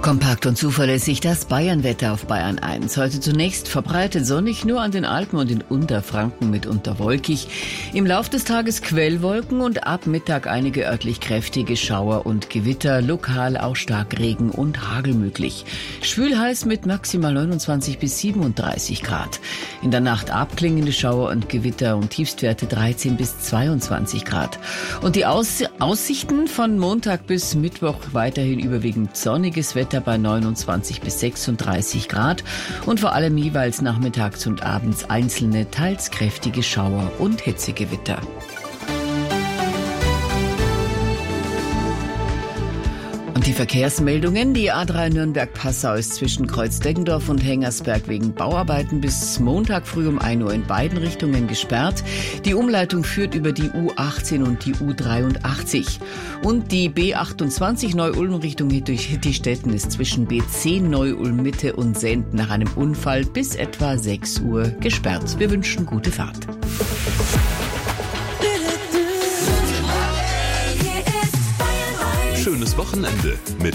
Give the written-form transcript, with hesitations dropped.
Kompakt und zuverlässig das Bayernwetter auf Bayern 1. Heute zunächst verbreitet sonnig, nur an den Alpen und in Unterfranken mitunter wolkig. Im Lauf des Tages Quellwolken und ab Mittag einige örtlich kräftige Schauer und Gewitter, lokal auch Starkregen und Hagel möglich. Schwül heiß mit maximal 29 bis 37 Grad. In der Nacht abklingende Schauer und Gewitter und Tiefstwerte 13 bis 22 Grad. Und die Aussichten von Montag bis Mittwoch weiterhin überwiegend sonniges Wetter bei 29 bis 36 Grad und vor allem jeweils nachmittags und abends einzelne, teils kräftige Schauer und Hitzegewitter. Und die Verkehrsmeldungen: Die A3 Nürnberg-Passau ist zwischen Kreuzdeggendorf und Hengersberg wegen Bauarbeiten bis Montag früh um 1 Uhr in beiden Richtungen gesperrt. Die Umleitung führt über die U18 und die U83. Und die B28 Neu-Ulm Richtung Hittistetten ist zwischen B10 Neu-Ulm Mitte und Send nach einem Unfall bis etwa 6 Uhr gesperrt. Wir wünschen gute Fahrt. Schönes Wochenende mit